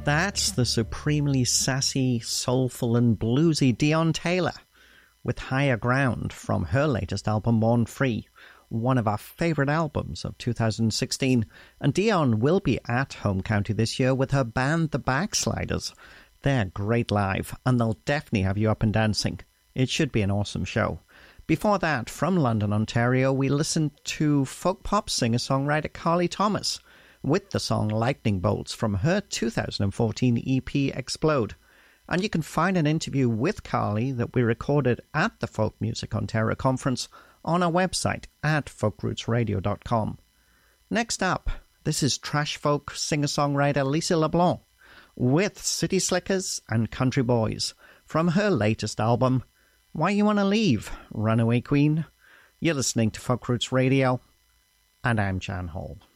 That's the supremely sassy, soulful and bluesy Dion Taylor with Higher Ground from her latest album Born Free, one of our favourite albums of 2016. And Dion will be at Home County this year with her band The Backsliders. They're great live and they'll definitely have you up and dancing. It should be an awesome show. Before that, from London, Ontario, we listened to folk pop singer-songwriter Carly Thomas with the song Lightning Bolts from her 2014 EP Explode. And you can find an interview with Carly that we recorded at the Folk Music Ontario Conference on our website at folkrootsradio.com. Next up, this is trash folk singer-songwriter Lisa LeBlanc with City Slickers and Country Boys from her latest album, Why You Wanna Leave, Runaway Queen. You're listening to Folk Roots Radio, and I'm Jan Hall.